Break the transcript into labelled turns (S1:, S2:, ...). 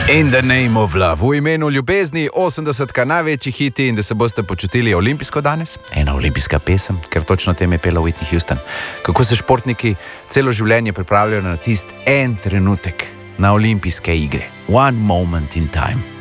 S1: In the name of love, v imenu ljubezni, 80 največji hiti in da se boste počutili olimpijsko danes. Ena olimpijska pesem, ker točno tem je pela Whitney Houston. Kako se športniki celo življenje pripravljajo na tist en trenutek, na olimpijske igre. One moment in time.